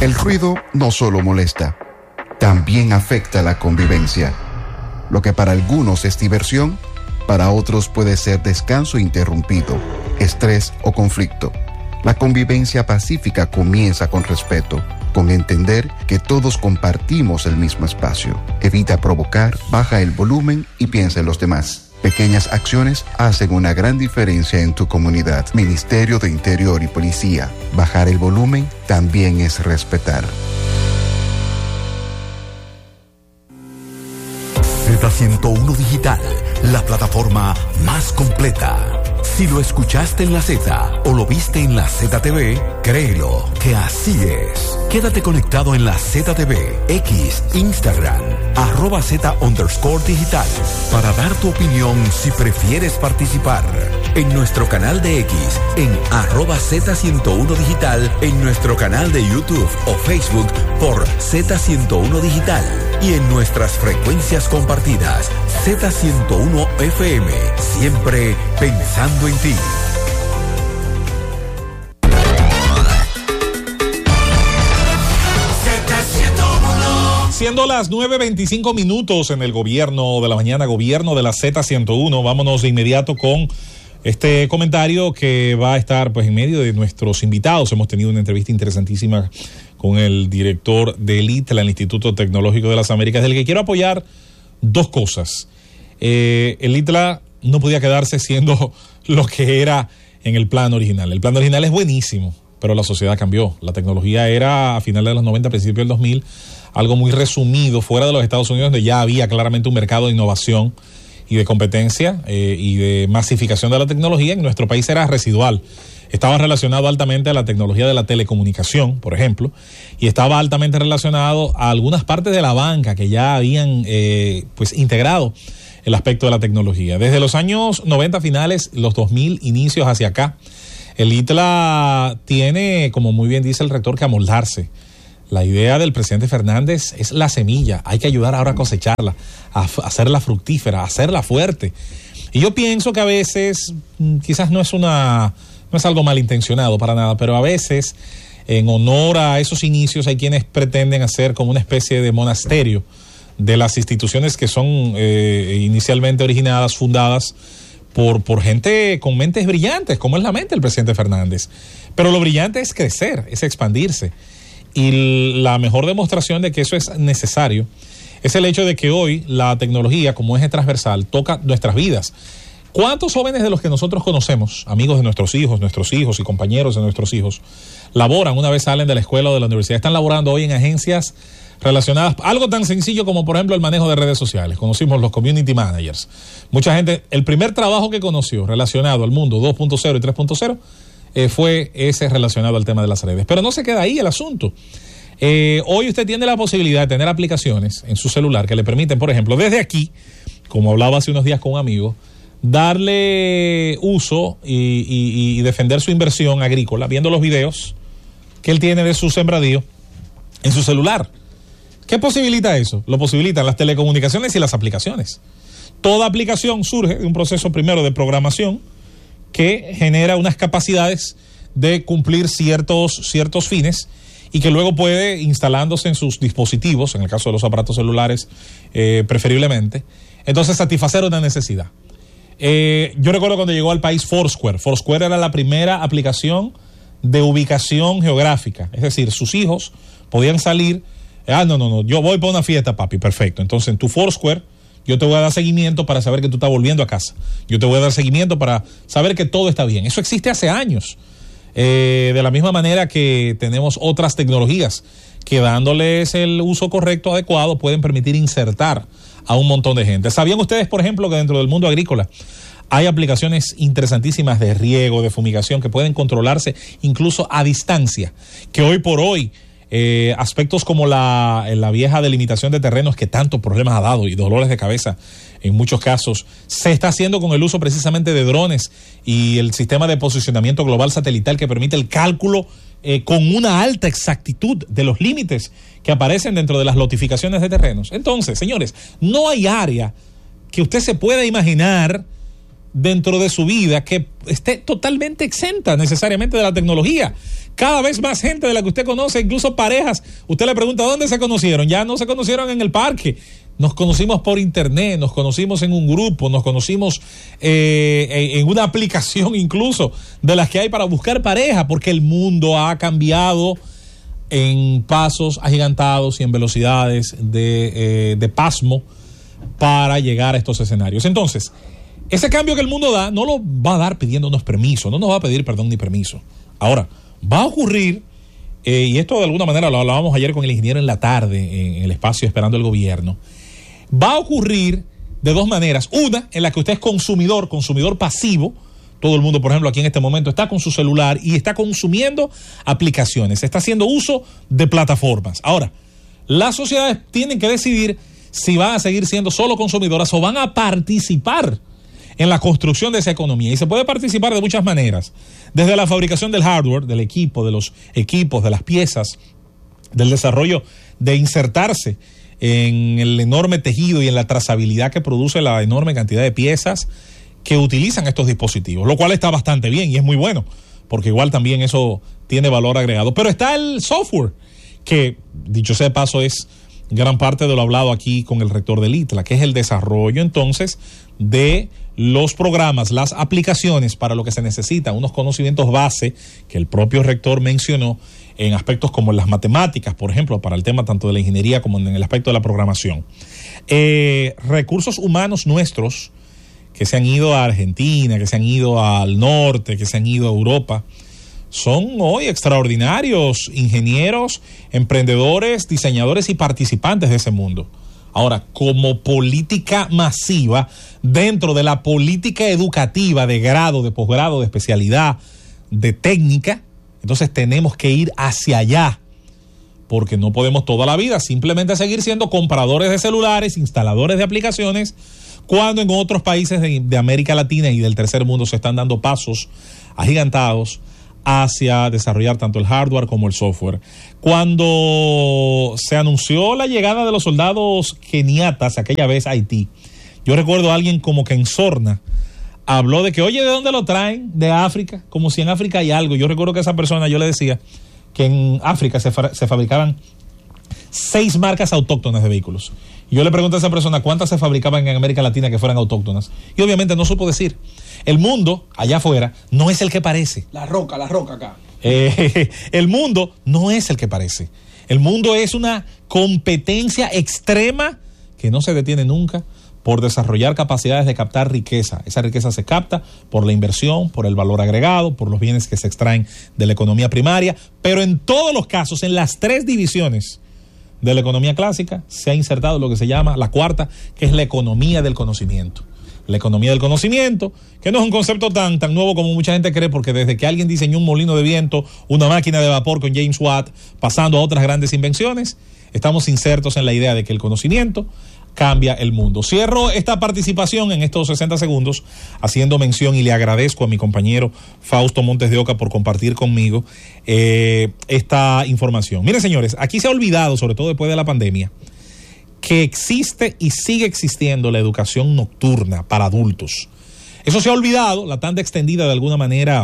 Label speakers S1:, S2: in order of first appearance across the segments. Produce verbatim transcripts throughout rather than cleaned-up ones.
S1: El ruido no solo molesta, también afecta la convivencia. Lo que para algunos es diversión, para otros puede ser descanso interrumpido, estrés o conflicto. La convivencia pacífica comienza con respeto, con entender que todos compartimos el mismo espacio. Evita provocar, baja el volumen y piensa en los demás. Pequeñas acciones hacen una gran diferencia en tu comunidad. Ministerio de Interior y Policía. Bajar el volumen también es respetar.
S2: Z ciento uno Digital, la plataforma más completa. Si lo escuchaste en la Z o lo viste en la Z T V, créelo que así es. Quédate conectado en la Z T V, X, Instagram, arroba Z underscore digital, para dar tu opinión si prefieres participar. En nuestro canal de X, en arroba Z ciento uno Digital, en nuestro canal de YouTube o Facebook por Z ciento uno Digital y en nuestras frecuencias compartidas, Z ciento uno F M, siempre pensando en ti.
S3: Siendo las nueve veinticinco minutos en el gobierno de la mañana, gobierno de la Z ciento uno, vámonos de inmediato con este comentario que va a estar pues en medio de nuestros invitados. Hemos tenido una entrevista interesantísima con el director del I T L A, el Instituto Tecnológico de las Américas, del que quiero apoyar dos cosas. Eh, el I T L A no podía quedarse siendo lo que era en el plan original. El plan original es buenísimo, pero la sociedad cambió. La tecnología era a finales de los noventa, principios del dos mil, algo muy resumido fuera de los Estados Unidos, donde ya había claramente un mercado de innovación y de competencia eh, y de masificación de la tecnología. En nuestro país era residual. Estaba relacionado altamente a la tecnología de la telecomunicación, por ejemplo, y estaba altamente relacionado a algunas partes de la banca que ya habían eh, pues integrado el aspecto de la tecnología. Desde los años noventa finales, los dos mil inicios hacia acá, el I T L A tiene, como muy bien dice el rector, que amoldarse. La idea del presidente Fernández es la semilla. Hay que ayudar ahora a cosecharla, a hacerla fructífera, a hacerla fuerte. Y yo pienso que a veces, quizás no es una, no es algo malintencionado para nada, pero a veces, en honor a esos inicios, hay quienes pretenden hacer como una especie de monasterio de las instituciones que son eh, inicialmente originadas, fundadas por, por gente con mentes brillantes, como es la mente del presidente Fernández. Pero lo brillante es crecer, es expandirse. Y la mejor demostración de que eso es necesario es el hecho de que hoy la tecnología, como eje transversal, toca nuestras vidas. ¿Cuántos jóvenes de los que nosotros conocemos, amigos de nuestros hijos, nuestros hijos y compañeros de nuestros hijos, laboran una vez salen de la escuela o de la universidad? Están laborando hoy en agencias relacionadas, algo tan sencillo como por ejemplo el manejo de redes sociales. Conocimos los community managers. Mucha gente, el primer trabajo que conoció relacionado al mundo dos punto cero y tres punto cero Eh, fue ese relacionado al tema de las redes. Pero no se queda ahí el asunto. Eh, hoy usted tiene la posibilidad de tener aplicaciones en su celular que le permiten, por ejemplo, desde aquí, como hablaba hace unos días con un amigo, darle uso y, y, y defender su inversión agrícola, viendo los videos que él tiene de su sembradío en su celular. ¿Qué posibilita eso? Lo posibilitan las telecomunicaciones y las aplicaciones. Toda aplicación surge de un proceso primero de programación que genera unas capacidades de cumplir ciertos, ciertos fines y que luego puede, instalándose en sus dispositivos, en el caso de los aparatos celulares eh, preferiblemente, entonces satisfacer una necesidad. Eh, yo recuerdo cuando llegó al país Foursquare. Foursquare era la primera aplicación de ubicación geográfica, es decir, sus hijos podían salir, ah, no, no, no, yo voy para una fiesta, papi, perfecto, entonces en tu Foursquare yo te voy a dar seguimiento para saber que tú estás volviendo a casa. Yo te voy a dar seguimiento para saber que todo está bien. Eso existe hace años. Eh, de la misma manera que tenemos otras tecnologías que dándoles el uso correcto, adecuado, pueden permitir insertar a un montón de gente. ¿Sabían ustedes, por ejemplo, que dentro del mundo agrícola hay aplicaciones interesantísimas de riego, de fumigación, que pueden controlarse incluso a distancia? Que hoy por hoy Eh, aspectos como la, la vieja delimitación de terrenos que tantos problemas ha dado y dolores de cabeza en muchos casos, se está haciendo con el uso precisamente de drones y el sistema de posicionamiento global satelital que permite el cálculo eh, con una alta exactitud de los límites que aparecen dentro de las lotificaciones de terrenos. Entonces, señores, no hay área que usted se pueda imaginar dentro de su vida que esté totalmente exenta necesariamente de la tecnología. Cada vez más gente de la que usted conoce, incluso parejas, usted le pregunta dónde se conocieron, ya no se conocieron en el parque, nos conocimos por internet, nos conocimos en un grupo, nos conocimos eh, en una aplicación incluso de las que hay para buscar pareja, porque el mundo ha cambiado en pasos agigantados y en velocidades de, eh, de pasmo para llegar a estos escenarios. Entonces, ese cambio que el mundo da no lo va a dar pidiéndonos permiso, no nos va a pedir perdón ni permiso. Ahora, va a ocurrir, eh, y esto de alguna manera lo hablábamos ayer con el ingeniero en la tarde, en el espacio Esperando el Gobierno, va a ocurrir de dos maneras. Una, en la que usted es consumidor, consumidor pasivo. Todo el mundo, por ejemplo, aquí en este momento está con su celular y está consumiendo aplicaciones, está haciendo uso de plataformas. Ahora, las sociedades tienen que decidir si van a seguir siendo solo consumidoras o van a participar en la construcción de esa economía. Y se puede participar de muchas maneras, desde la fabricación del hardware, del equipo, de los equipos, de las piezas, del desarrollo, de insertarse en el enorme tejido y en la trazabilidad que produce la enorme cantidad de piezas que utilizan estos dispositivos, lo cual está bastante bien y es muy bueno, porque igual también eso tiene valor agregado. Pero está el software, que dicho sea de paso es gran parte de lo hablado aquí con el rector del I T L A, que es el desarrollo entonces de los programas, las aplicaciones para lo que se necesita, unos conocimientos base que el propio rector mencionó en aspectos como las matemáticas, por ejemplo, para el tema tanto de la ingeniería como en el aspecto de la programación. Eh, recursos humanos nuestros que se han ido a Argentina, que se han ido al norte, que se han ido a Europa, son hoy extraordinarios ingenieros, emprendedores, diseñadores y participantes de ese mundo. Ahora, como política masiva, dentro de la política educativa de grado, de posgrado, de especialidad, de técnica, entonces tenemos que ir hacia allá, porque no podemos toda la vida simplemente seguir siendo compradores de celulares, instaladores de aplicaciones, cuando en otros países de, de América Latina y del tercer mundo se están dando pasos agigantados hacia desarrollar tanto el hardware como el software. Cuando se anunció la llegada de los soldados keniatas aquella vez a Haití, yo recuerdo a alguien como que en sorna habló de que, oye, ¿de dónde lo traen? De África, como si en África hay algo. Yo recuerdo que a esa persona yo le decía que en África se, fa- se fabricaban seis marcas autóctonas de vehículos. Y yo le pregunté a esa persona cuántas se fabricaban en América Latina que fueran autóctonas. Y obviamente no supo decir. El mundo, allá afuera, no es el que parece.
S4: La roca, la roca acá.
S3: Eh, el mundo no es el que parece. El mundo es una competencia extrema que no se detiene nunca por desarrollar capacidades de captar riqueza. Esa riqueza se capta por la inversión, por el valor agregado, por los bienes que se extraen de la economía primaria, pero en todos los casos, en las tres divisiones de la economía clásica, se ha insertado lo que se llama la cuarta, que es la economía del conocimiento. La economía del conocimiento, que no es un concepto tan, tan nuevo como mucha gente cree, porque desde que alguien diseñó un molino de viento, una máquina de vapor con James Watt, pasando a otras grandes invenciones, estamos insertos en la idea de que el conocimiento cambia el mundo. Cierro esta participación en estos sesenta segundos haciendo mención, y le agradezco a mi compañero Fausto Montes de Oca por compartir conmigo eh, esta información. Miren, señores, aquí se ha olvidado, sobre todo después de la pandemia, que existe y sigue existiendo la educación nocturna para adultos. Eso se ha olvidado, la tanda extendida de alguna manera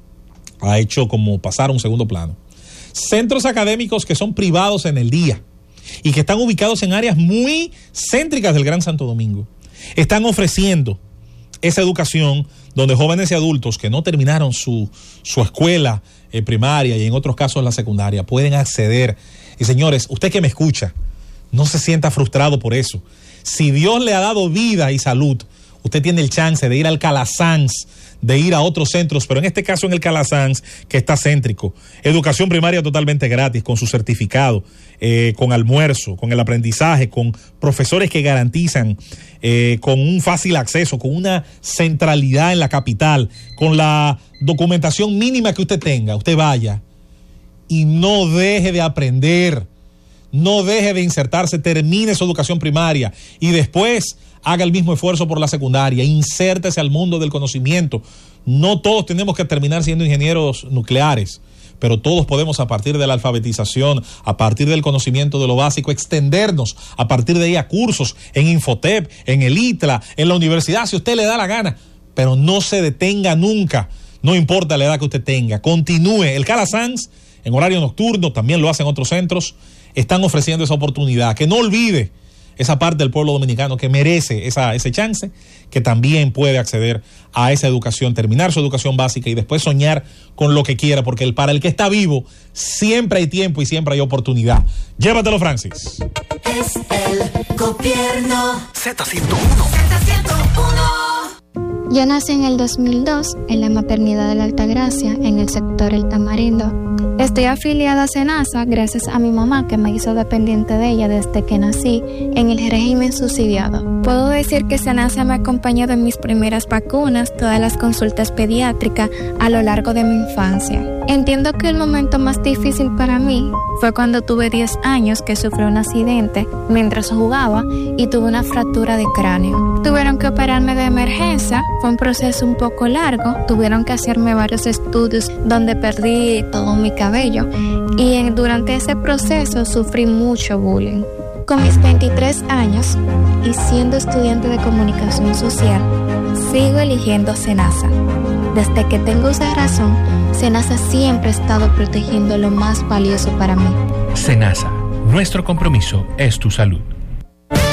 S3: ha hecho como pasar a un segundo plano. Centros académicos que son privados en el día y que están ubicados en áreas muy céntricas del Gran Santo Domingo, están ofreciendo esa educación donde jóvenes y adultos que no terminaron su, su escuela eh, primaria y en otros casos la secundaria pueden acceder. Y señores, usted que me escucha, no se sienta frustrado por eso. Si Dios le ha dado vida y salud, usted tiene el chance de ir al Calasanz, de ir a otros centros, pero en este caso en el Calasanz, que está céntrico. Educación primaria totalmente gratis, con su certificado, eh, con almuerzo, con el aprendizaje, con profesores que garantizan, eh, con un fácil acceso, con una centralidad en la capital, con la documentación mínima que usted tenga. Usted vaya y no deje de aprender. No deje de insertarse, termine su educación primaria y después haga el mismo esfuerzo por la secundaria, insértese al mundo del conocimiento. No todos tenemos que terminar siendo ingenieros nucleares, pero todos podemos, a partir de la alfabetización, a partir del conocimiento de lo básico, extendernos a partir de ahí a cursos en Infotep, en el I T L A, en la universidad, si usted le da la gana, pero no se detenga nunca, no importa la edad que usted tenga, continúe. El Calasanz, en horario nocturno, también lo hacen otros centros, están ofreciendo esa oportunidad, que no olvide esa parte del pueblo dominicano que merece esa, ese chance, que también puede acceder a esa educación, terminar su educación básica y después soñar con lo que quiera, porque el, para el que está vivo siempre hay tiempo y siempre hay oportunidad. Llévatelo, Francis.
S4: Es el gobierno.
S2: Z ciento uno.
S4: Z ciento uno.
S5: Yo nací en el dos mil dos en la maternidad de la Altagracia, en el sector El Tamarindo. Estoy afiliada a SENASA gracias a mi mamá, que me hizo dependiente de ella desde que nací en el régimen subsidiado. Puedo decir que SENASA me acompañó de mis primeras vacunas, todas las consultas pediátricas a lo largo de mi infancia. Entiendo que el momento más difícil para mí fue cuando tuve diez años, que sufrí un accidente mientras jugaba y tuve una fractura de cráneo. Tuvieron que operarme de emergencia, fue un proceso un poco largo, tuvieron que hacerme varios estudios donde perdí todo mi cabello y en, durante ese proceso sufrí mucho bullying. Con mis veintitrés años y siendo estudiante de comunicación social, sigo eligiendo SENASA. Desde que tengo esa razón, SENASA siempre ha estado protegiendo lo más valioso para mí.
S6: SENASA, nuestro compromiso es tu salud.